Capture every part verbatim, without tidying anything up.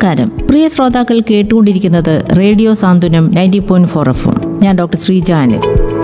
നമസ്കാരം. പ്രിയ ശ്രോതാക്കൾ കേട്ടുകൊണ്ടിരിക്കുന്നത് റേഡിയോ സാന്ത്വനം ninety point four F M. ഞാൻ ഡോക്ടർ ശ്രീജാനിൽ.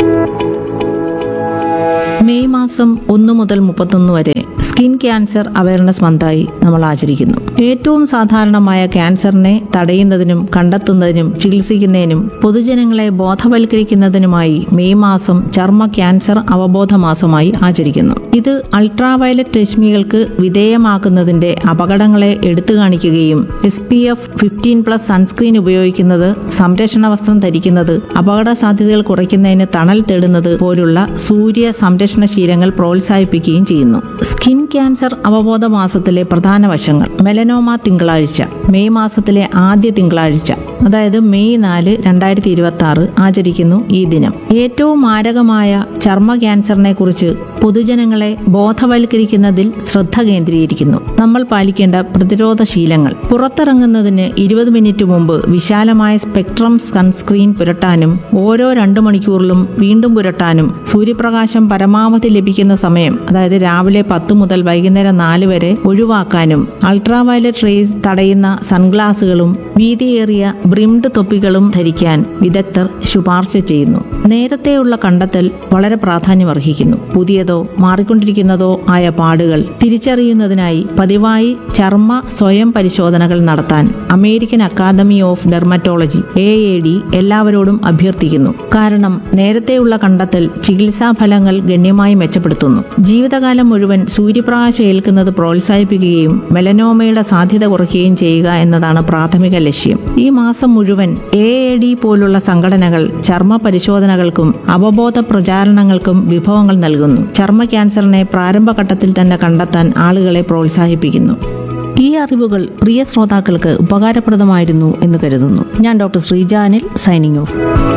മെയ് മാസം ഒന്ന് മുതൽ മുപ്പത്തൊന്ന് വരെ സ്കിൻ ക്യാൻസർ അവയർനെസ് മന്തായി നമ്മൾ ആചരിക്കുന്നു. ഏറ്റവും സാധാരണമായ ക്യാൻസറിനെ തടയുന്നതിനും കണ്ടെത്തുന്നതിനും ചികിത്സിക്കുന്നതിനും പൊതുജനങ്ങളെ ബോധവൽക്കരിക്കുന്നതിനുമായി മെയ് മാസം ചർമ്മ ക്യാൻസർ അവബോധ മാസമായി ആചരിക്കുന്നു. ഇത് അൾട്രാവയലറ്റ് രശ്മികൾക്ക് വിധേയമാക്കുന്നതിന്റെ അപകടങ്ങളെ എടുത്തു കാണിക്കുകയും S P F fifteen plus sunscreen ഉപയോഗിക്കുന്നത്, സംരക്ഷണ വസ്ത്രം ധരിക്കുന്നത്, അപകട സാധ്യതകൾ കുറയ്ക്കുന്നതിന് തണൽ തേടുന്നത് പോലുള്ള സൂര്യ സംരക്ഷണ ശീലങ്ങൾ പ്രോത്സാഹിപ്പിക്കുകയും ചെയ്യുന്നു. സ്കിൻ ക്യാൻസർ അവബോധ മാസത്തിലെ പ്രധാന വശങ്ങൾ: മെലനോമ തിങ്കളാഴ്ച, മെയ് മാസത്തിലെ ആദ്യ തിങ്കളാഴ്ച, അതായത് മെയ് നാല് രണ്ടായിരത്തി ഇരുപത്തി ആറ് ആചരിക്കുന്നു ഈ ദിനം. ഏറ്റവും മാരകമായ ചർമ്മ ക്യാൻസറിനെ കുറിച്ച് പൊതുജനങ്ങളെ ബോധവൽക്കരിക്കുന്നതിൽ ശ്രദ്ധ കേന്ദ്രീകരിക്കുന്നു. നമ്മൾ പാലിക്കേണ്ട പ്രതിരോധ ശീലങ്ങൾ: പുറത്തിറങ്ങുന്നതിന് ഇരുപത് മിനിറ്റ് മുമ്പ് വിശാലമായ സ്പെക്ട്രം സൺസ്ക്രീൻ പുരട്ടാനും ഓരോ രണ്ടു മണിക്കൂറിലും വീണ്ടും പുരട്ടാനും, സൂര്യപ്രകാശം പരമാവധി ലഭിക്കുന്ന സമയം, അതായത് രാവിലെ പത്ത് മുതൽ വൈകുന്നേരം നാല് വരെ ഒഴിവാക്കാനും, അൾട്രാവയലറ്റ് റേസ് തടയുന്ന സൺഗ്ലാസുകളും വീതിയേറിയ ബ്രിംഡ് തൊപ്പികളും ധരിക്കാൻ വിദഗ്ധർ ശുപാർശ ചെയ്യുന്നു. നേരത്തെയുള്ള കണ്ടെത്തൽ വളരെ പ്രാധാന്യമർഹിക്കുന്നു. പുതിയതോ മാറിക്കൊണ്ടിരിക്കുന്നതോ ആയ പാടുകൾ തിരിച്ചറിയുന്നതിനായി പതിവായി ചർമ്മ സ്വയം പരിശോധനകൾ നടത്താൻ American academy of dermatology A A D എല്ലാവരോടും അഭ്യർത്ഥിക്കുന്നു. കാരണം നേരത്തെയുള്ള കണ്ടെത്തൽ ചികിത്സാ ഫലങ്ങൾ ഗണ്യമായി മെച്ചപ്പെടുത്തുന്നു. ജീവിതകാലം മുഴുവൻ സൂര്യപ്രകാശം ഏൽക്കുന്നത് പ്രോത്സാഹിപ്പിക്കുകയും മെലനോമയുടെ സാധ്യത കുറയ്ക്കുകയും ചെയ്യുക എന്നതാണ് പ്രാഥമിക ലക്ഷ്യം. ഈ മാസം മുഴുവൻ എ എ ഡി പോലുള്ള സംഘടനകൾ ചർമ്മ പരിശോധനകൾക്കും അവബോധ പ്രചാരണങ്ങൾക്കും വിഭവങ്ങൾ നൽകുന്നു. ചർമ്മ ക്യാൻസറിനെ പ്രാരംഭഘട്ടത്തിൽ തന്നെ കണ്ടെത്താൻ ആളുകളെ പ്രോത്സാഹിപ്പിക്കുന്നു. ഈ അറിവുകൾ പ്രിയ ശ്രോതാക്കൾക്ക് ഉപകാരപ്രദമായിരുന്നു എന്ന് കരുതുന്നു. ഞാൻ ഡോക്ടർ ശ്രീജാനിൽ സൈനിങ് ഓഫ്.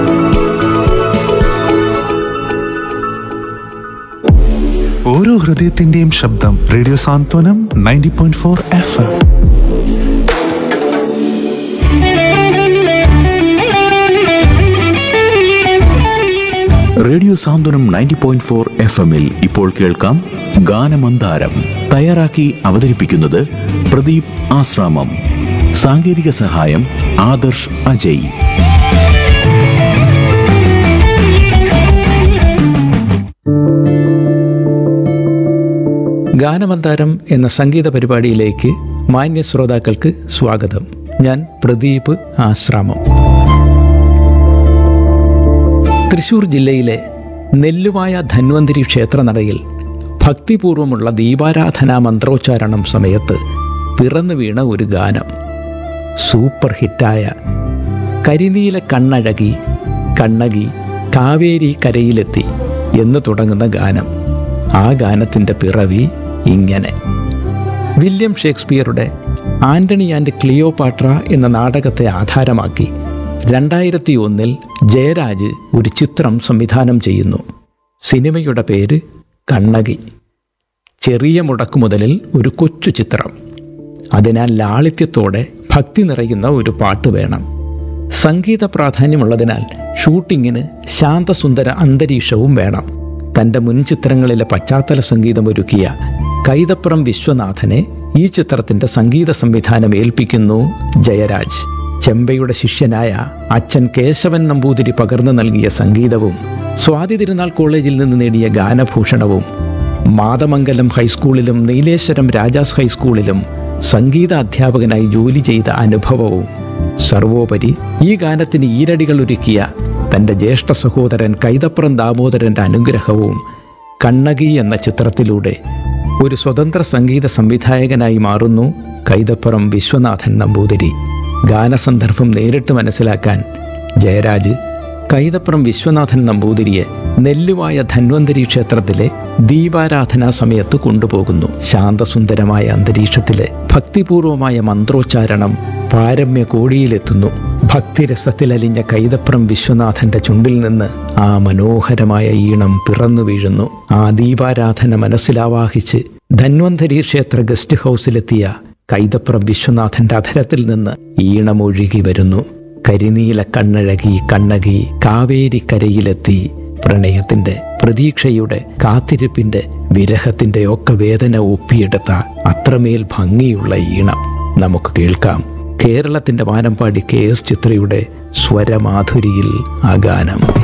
ഓരോ ഹൃദയത്തിന്റെയും ശബ്ദം റേഡിയോ സാന്ത്വനം ninety point four F M. Radio സാന്ത്വനം നയൻറ്റി പോയിന്റ് ഫോർ എഫ് എമ്മിൽ ഇപ്പോൾ കേൾക്കാം ഗാനമന്താരം. തയ്യാറാക്കി അവതരിപ്പിക്കുന്നത് പ്രദീപ് ആശ്രാമം. സാങ്കേതിക സഹായം ആദർശ് അജയ്. ഗാനമന്താരം എന്ന സംഗീത പരിപാടിയിലേക്ക് മാന്യ ശ്രോതാക്കൾക്ക് സ്വാഗതം. ഞാൻ പ്രദീപ് ആശ്രാമം. തൃശൂർ ജില്ലയിലെ നെല്ലുവായ ധന്വന്തരി ക്ഷേത്രനടയിൽ ഭക്തിപൂർവമുള്ള ദീപാരാധനാ മന്ത്രോച്ചാരണം സമയത്ത് പിറന്നു വീണ ഒരു ഗാനം. സൂപ്പർ ഹിറ്റായ കരിനീല കണ്ണഴകി കണ്ണകി കാവേരി കരയിലെത്തി എന്ന് തുടങ്ങുന്ന ഗാനം. ആ ഗാനത്തിൻ്റെ പിറവി ഇങ്ങനെ: വില്യം ഷേക്സ്പിയറുടെ ആന്റണി ആൻഡ് ക്ലിയോപാട്ര എന്ന നാടകത്തെ ആധാരമാക്കി രണ്ടായിരത്തി ഒന്നിൽ ജയരാജ് ഒരു ചിത്രം സംവിധാനം ചെയ്യുന്നു. സിനിമയുടെ പേര് കണ്ണകി. ചെറിയ മുടക്കുമുതലിൽ ഒരു കൊച്ചു ചിത്രം. അതിനാൽ ലാളിത്യത്തോടെ ഭക്തി നിറയുന്ന ഒരു പാട്ട് വേണം. സംഗീത പ്രാധാന്യമുള്ളതിനാൽ ഷൂട്ടിങ്ങിന് ശാന്തസുന്ദര അന്തരീക്ഷവും വേണം. തൻ്റെ മുൻ ചിത്രങ്ങളിലെ പശ്ചാത്തല സംഗീതം ഒരുക്കിയ കൈതപ്പുറം വിശ്വനാഥനെ ഈ ചിത്രത്തിൻ്റെ സംഗീത സംവിധാനം ഏൽപ്പിക്കുന്നു ജയരാജ്. ചെമ്പയുടെ ശിഷ്യനായ അച്ഛൻ കേശവൻ നമ്പൂതിരി പകർന്നു നൽകിയ സംഗീതവും സ്വാതി തിരുനാൾ കോളേജിൽ നിന്ന് നേടിയ ഗാനഭൂഷണവും മാതമംഗലം ഹൈസ്കൂളിലും നീലേശ്വരം രാജാസ് ഹൈസ്കൂളിലും സംഗീത അധ്യാപകനായി ജോലി ചെയ്ത അനുഭവവും, സർവോപരി ഈ ഗാനത്തിന് ഈരടികൾ ഒരുക്കിയ തൻ്റെ ജ്യേഷ്ഠ സഹോദരൻ കൈതപ്പുറം ദാമോദരൻ്റെ അനുഗ്രഹവും കണ്ണകി എന്ന ചിത്രത്തിലൂടെ ഒരു സ്വതന്ത്ര സംഗീത സംവിധായകനായി മാറുന്നു കൈതപ്പുറം വിശ്വനാഥൻ നമ്പൂതിരി. ഗാനസന്ദർഭം നേരിട്ട് മനസ്സിലാക്കാൻ ജയരാജ് കൈതപ്പുറം വിശ്വനാഥൻ നമ്പൂതിരിയെ നെല്ലുവായ ധന്വന്തരി ക്ഷേത്രത്തിലെ ദീപാരാധനാ സമയത്ത് കൊണ്ടുപോകുന്നു. ശാന്തസുന്ദരമായ അന്തരീക്ഷത്തിലെ ഭക്തിപൂർവമായ മന്ത്രോച്ചാരണം പാരമ്യ കോടിയിലെത്തുന്നു. ഭക്തിരസത്തിലലിഞ്ഞ കൈതപ്പുറം വിശ്വനാഥന്റെ ചുണ്ടിൽ നിന്ന് ആ മനോഹരമായ ഈണം പിറന്നു വീഴുന്നു. ആ ദീപാരാധന മനസ്സിലാവാഹിച്ച് ധന്വന്തരി ക്ഷേത്ര ഗസ്റ്റ് ഹൗസിലെത്തിയ കൈതപ്പുറം വിശ്വനാഥന്റെ അധരത്തിൽ നിന്ന് ഈണമൊഴുകി വരുന്നു. കരിനീല കണ്ണഴകി കണ്ണകി കാവേരി കരയിലെത്തി. പ്രണയത്തിന്റെ, പ്രതീക്ഷയുടെ, കാത്തിരിപ്പിന്റെ, വിരഹത്തിന്റെ ഒക്കെ വേദന ഒപ്പിയെടുത്ത അത്രമേൽ ഭംഗിയുള്ള ഈണം നമുക്ക് കേൾക്കാം. കേരളത്തിൻ്റെ വാനമ്പാടി കെ എസ് ചിത്രയുടെ സ്വരമാധുരിയിൽ ആ ഗാനം.